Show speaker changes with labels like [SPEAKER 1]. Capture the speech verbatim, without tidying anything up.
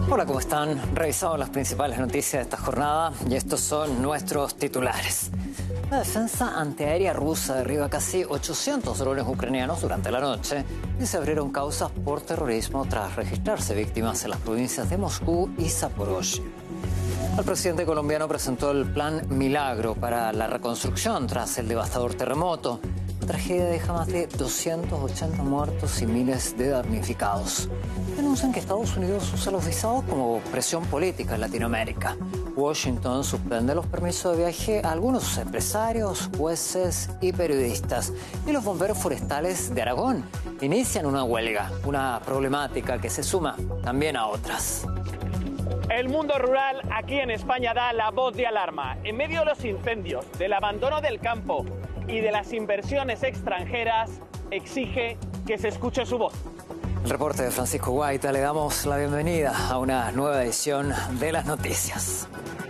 [SPEAKER 1] Hola, ¿cómo están? Revisamos las principales noticias de esta jornada y estos son nuestros titulares. La defensa antiaérea rusa derriba casi ochocientos drones ucranianos durante la noche y se abrieron causas por terrorismo tras registrarse víctimas en las provincias de Moscú y Zaporozhye. El presidente colombiano presentó el plan Milagro para la reconstrucción tras el devastador terremoto. La tragedia deja más de doscientos ochenta muertos y miles de damnificados. Denuncian que Estados Unidos usa los visados como presión política en Latinoamérica. Washington suspende los permisos de viaje a algunos empresarios, jueces y periodistas. Y los bomberos forestales de Aragón inician una huelga, una problemática que se suma también a otras.
[SPEAKER 2] El mundo rural aquí en España da la voz de alarma. En medio de los incendios, del abandono del campo y de las inversiones extranjeras, exige que se escuche su voz.
[SPEAKER 1] El reporte de Francisco Guaita, le damos la bienvenida a una nueva edición de las noticias.